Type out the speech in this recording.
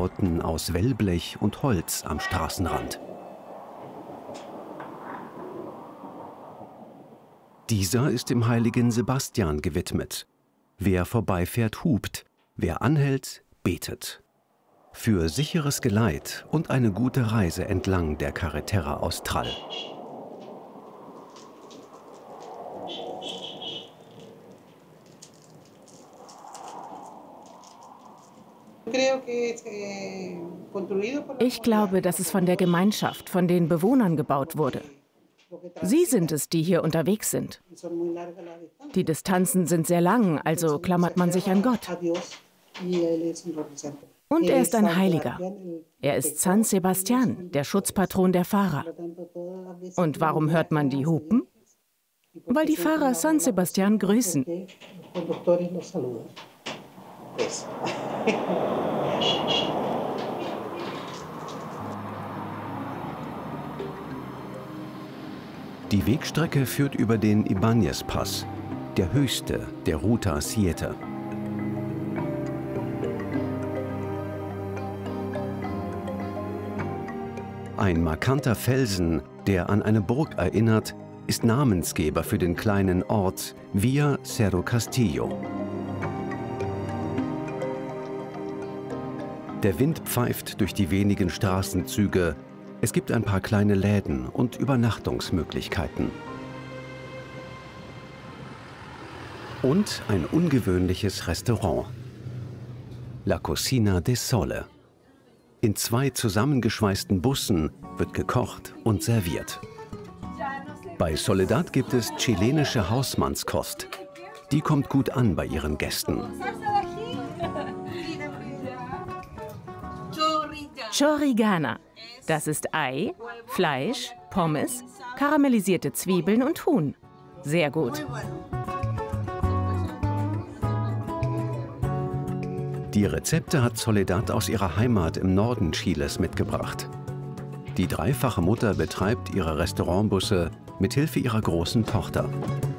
Bauten aus Wellblech und Holz am Straßenrand. Dieser ist dem heiligen Sebastian gewidmet. Wer vorbeifährt, hupt, wer anhält, betet. Für sicheres Geleit und eine gute Reise entlang der Carretera Austral. Ich glaube, dass es von der Gemeinschaft, von den Bewohnern gebaut wurde. Sie sind es, die hier unterwegs sind. Die Distanzen sind sehr lang, also klammert man sich an Gott. Und er ist ein Heiliger. Er ist San Sebastian, der Schutzpatron der Fahrer. Und warum hört man die Hupen? Weil die Fahrer San Sebastian grüßen. Die Wegstrecke führt über den Ibáñez-Pass, der höchste der Ruta Siete. Ein markanter Felsen, der an eine Burg erinnert, ist Namensgeber für den kleinen Ort Via Cerro Castillo. Der Wind pfeift durch die wenigen Straßenzüge. Es gibt ein paar kleine Läden und Übernachtungsmöglichkeiten. Und ein ungewöhnliches Restaurant. La Cocina del Sole. In 2 zusammengeschweißten Bussen wird gekocht und serviert. Bei Soledad gibt es chilenische Hausmannskost. Die kommt gut an bei ihren Gästen. Chorigana. Das ist Ei, Fleisch, Pommes, karamellisierte Zwiebeln und Huhn. Sehr gut. Die Rezepte hat Soledad aus ihrer Heimat im Norden Chiles mitgebracht. Die dreifache Mutter betreibt ihre Restaurantbusse mit Hilfe ihrer großen Tochter.